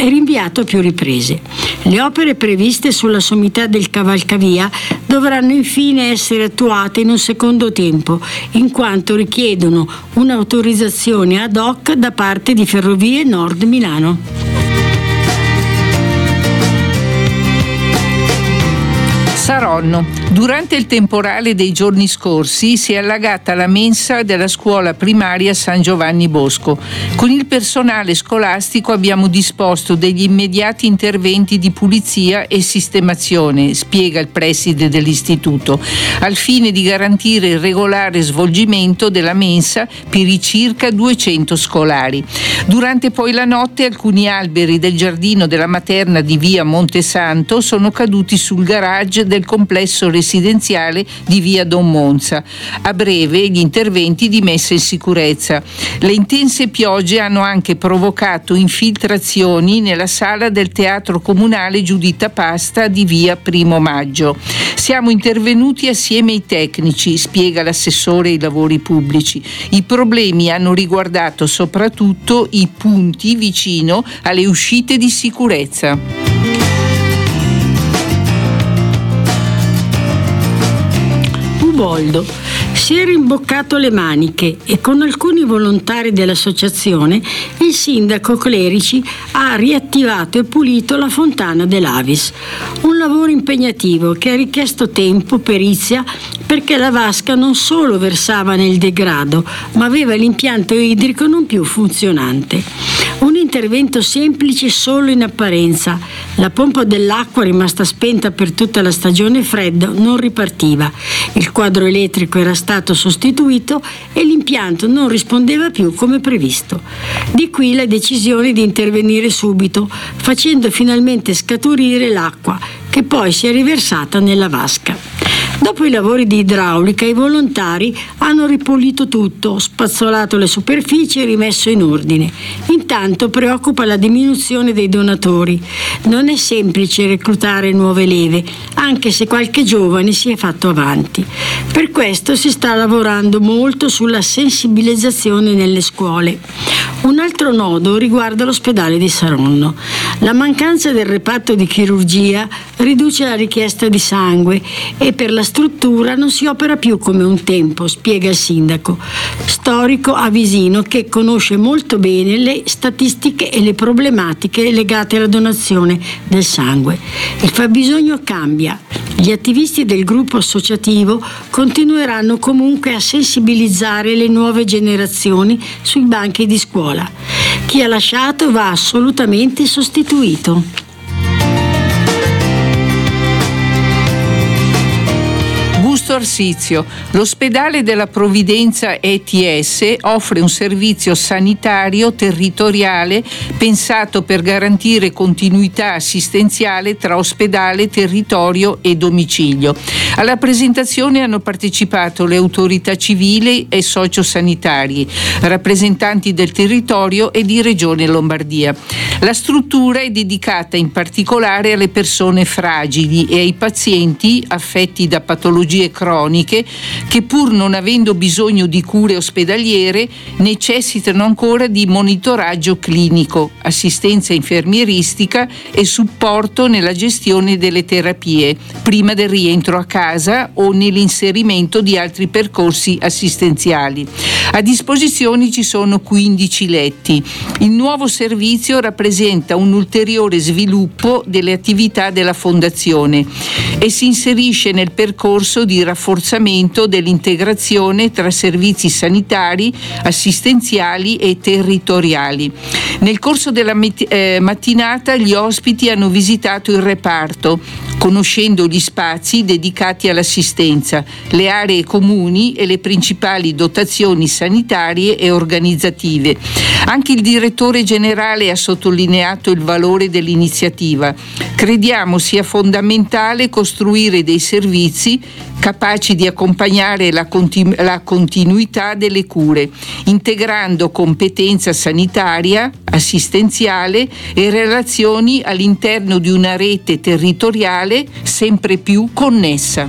e rinviato a più riprese. Le opere previste sulla sommità del cavalcavia dovranno infine essere attuate in un secondo tempo, in quanto richiedono un'autorizzazione ad hoc da parte di Ferrovie Nord Milano. Saronno. Durante il temporale dei giorni scorsi si è allagata la mensa della scuola primaria San Giovanni Bosco. Con il personale scolastico abbiamo disposto degli immediati interventi di pulizia e sistemazione, spiega il preside dell'istituto, al fine di garantire il regolare svolgimento della mensa per i circa 200 scolari. Durante poi la notte alcuni alberi del giardino della materna di via Montesanto sono caduti sul garage del complesso residenziale di via Don Monza. A breve gli interventi di messa in sicurezza. Le intense piogge hanno anche provocato infiltrazioni nella sala del teatro comunale Giuditta Pasta di via Primo Maggio. Siamo intervenuti assieme ai tecnici, spiega l'assessore ai lavori pubblici. I problemi hanno riguardato soprattutto i punti vicino alle uscite di sicurezza. Uboldo si è rimboccato le maniche e con alcuni volontari dell'associazione il sindaco Clerici ha riattivato e pulito la fontana dell'Avis. Un lavoro impegnativo che ha richiesto tempo, perizia, perché la vasca non solo versava nel degrado, ma aveva l'impianto idrico non più funzionante. Un intervento semplice solo in apparenza. La pompa dell'acqua, rimasta spenta per tutta la stagione fredda, non ripartiva. Il quadro elettrico era stato sostituito e l'impianto non rispondeva più come previsto. Di qui la decisione di intervenire subito, facendo finalmente scaturire l'acqua, che poi si è riversata nella vasca. Dopo i lavori di idraulica, i volontari hanno ripulito tutto, spazzolato le superfici e rimesso in ordine. Intanto preoccupa la diminuzione dei donatori. Non è semplice reclutare nuove leve, anche se qualche giovane si è fatto avanti. Per questo si sta lavorando molto sulla sensibilizzazione nelle scuole. Un altro nodo riguarda l'ospedale di Saronno. La mancanza del reparto di chirurgia riduce la richiesta di sangue e per la struttura non si opera più come un tempo, spiega il sindaco, storico avisino, che conosce molto bene le statistiche e le problematiche legate alla donazione del sangue. Il fabbisogno cambia. Gli attivisti del gruppo associativo continueranno comunque a sensibilizzare le nuove generazioni sui banchi di scuola. Chi ha lasciato va assolutamente sostituito. Busto Arsizio. L'ospedale della Provvidenza ETS offre un servizio sanitario territoriale pensato per garantire continuità assistenziale tra ospedale, territorio e domicilio. Alla presentazione hanno partecipato le autorità civili e sociosanitarie, rappresentanti del territorio e di Regione Lombardia. La struttura è dedicata in particolare alle persone fragili e ai pazienti affetti da patologie croniche che, pur non avendo bisogno di cure ospedaliere, necessitano ancora di monitoraggio clinico, assistenza infermieristica e supporto nella gestione delle terapie prima del rientro a casa o nell'inserimento di altri percorsi assistenziali. A disposizione ci sono 15 letti. Il nuovo servizio rappresenta un ulteriore sviluppo delle attività della Fondazione e si inserisce nel percorso di rafforzamento dell'integrazione tra servizi sanitari, assistenziali e territoriali. Nel corso della mattinata gli ospiti hanno visitato il reparto, conoscendo gli spazi dedicati all'assistenza, le aree comuni e le principali dotazioni sanitarie e organizzative. Anche il direttore generale ha sottolineato il valore dell'iniziativa. Crediamo sia fondamentale costruire dei servizi capaci di accompagnare la continuità delle cure, integrando competenza sanitaria, assistenziale e relazioni all'interno di una rete territoriale sempre più connessa.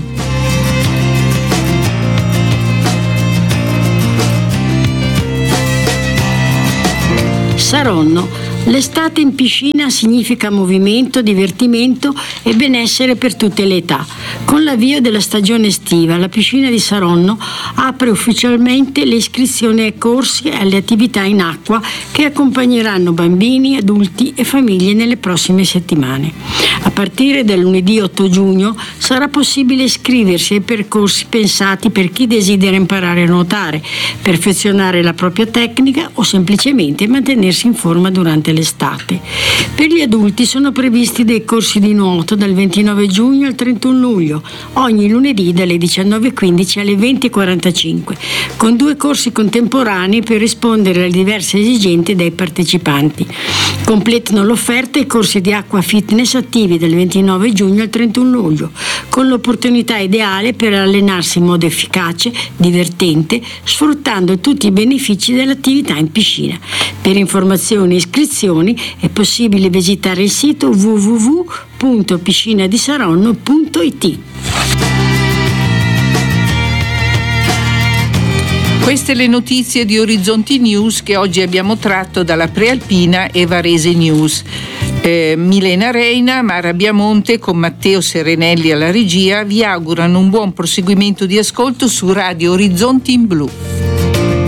Saronno. L'estate in piscina significa movimento, divertimento e benessere per tutte le età. Con l'avvio della stagione estiva, la piscina di Saronno apre ufficialmente le iscrizioni ai corsi e alle attività in acqua che accompagneranno bambini, adulti e famiglie nelle prossime settimane. A partire dal lunedì 8 giugno sarà possibile iscriversi ai percorsi pensati per chi desidera imparare a nuotare, perfezionare la propria tecnica o semplicemente mantenersi in forma durante l'estate. Per gli adulti sono previsti dei corsi di nuoto dal 29 giugno al 31 luglio, ogni lunedì dalle 19.15 alle 20.45, con 2 corsi contemporanei per rispondere alle diverse esigenze dei partecipanti. Completano l'offerta i corsi di acqua fitness attivi dal 29 giugno al 31 luglio, con l'opportunità ideale per allenarsi in modo efficace, divertente, sfruttando tutti i benefici dell'attività in piscina. Per informazioni e iscrizioni è possibile visitare il sito www.piscinadisaronno.it. Queste le notizie di Orizzonti News che oggi abbiamo tratto dalla Prealpina e Varese News. Milena Reina, Mara Biamonte con Matteo Serenelli alla regia vi augurano un buon proseguimento di ascolto su Radio Orizzonti in Blu.